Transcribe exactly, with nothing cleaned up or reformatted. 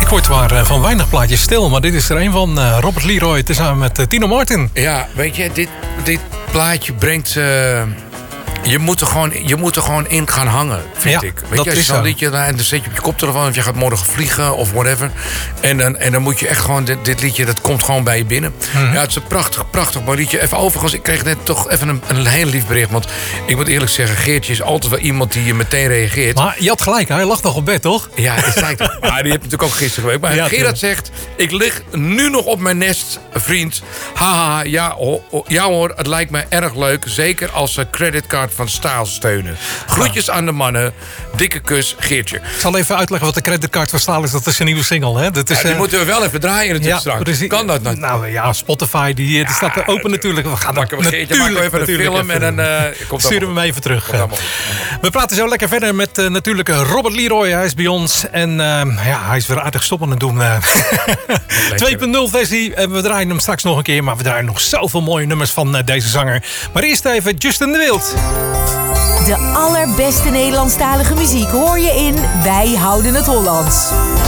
waren van weinig plaatjes stil. Maar dit is er een van uh, Robert Leroy tezamen met uh, Tino Martin. Ja, weet je, dit, dit plaatje brengt... Uh, je, moet er gewoon, je moet er gewoon in gaan hangen, vind ja, ik. Weet dat je, als is je zo'n zo. liedje, en dan zet je op je koptelefoon... of je gaat morgen vliegen of whatever. En dan, en dan moet je echt gewoon... Dit, dit liedje, dat komt gewoon bij je binnen. Mm-hmm. Ja, het is een prachtig, prachtig mooi liedje. Even overigens, ik kreeg net toch even een, een heel lief bericht. Want ik moet eerlijk zeggen, Geertje is altijd wel iemand die je meteen reageert. Maar je had gelijk, hij lag nog op bed, toch? Ja, dat zei ik toch. Maar die heeft natuurlijk ook gisteren geweest. Maar ja, Gerard zegt, ik lig nu nog op mijn nest, vriend. Haha, ja, ho, ho, ja hoor, het lijkt me erg leuk. Zeker als ze creditcard van Staal steunen. Groetjes ja. aan de mannen. Dikke kus, Geertje. Ik zal even uitleggen wat de creditcard van Staal is. Dat is een nieuwe single, hè? Dat is, ja, die uh, moeten we wel even draaien natuurlijk ja, straks. Precies. Kan dat nou? Nou ja, Spotify, die, die ja, staat er open natuurlijk. We gaan maken we Geertje, maken we even een film en dan... Uh, sturen we hem even terug. We praten zo lekker verder met uh, natuurlijk Robert Leroy. Hij is bij ons. En uh, ja, hij is weer aardig stoppen aan het doen. Uh. twee punt nul versie. En we draaien hem straks nog een keer. Maar we draaien nog zoveel mooie nummers van uh, deze zanger. Maar eerst even Justin de Wild. De allerbeste Nederlandstalige muziek hoor je in Wij Houden het Hollands.